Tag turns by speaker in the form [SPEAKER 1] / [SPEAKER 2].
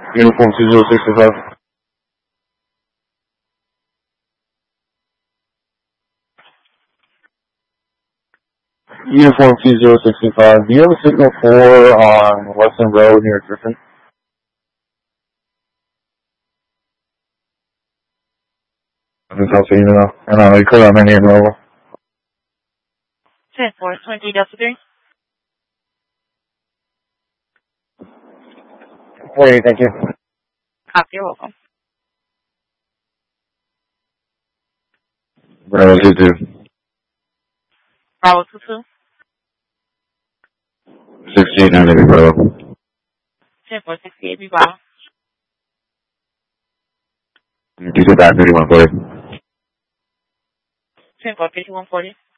[SPEAKER 1] Uniform 2065. Uniform 2065. Do you have a signal 4 on Western Road near Griffin? I think I'll see you now. And you could have any level.
[SPEAKER 2] 10-4, 23 Delta 3.
[SPEAKER 1] 48, thank you.
[SPEAKER 2] Copy, you're welcome.
[SPEAKER 1] Bravo 22.
[SPEAKER 2] Bravo 22.
[SPEAKER 1] 1690, Bravo.
[SPEAKER 2] 10-4, 68, be Bravo.
[SPEAKER 1] You said that 3140.
[SPEAKER 2] 10-4, 5140.